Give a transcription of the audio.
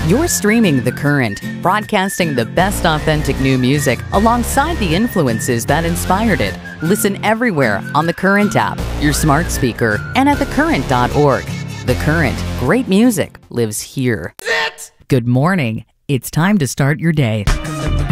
You're streaming The Current, broadcasting the best authentic new music alongside the influences that inspired it. Listen everywhere on The Current app, your smart speaker, and at thecurrent.org. The Current, great music lives here. Good morning. It's time to start your day.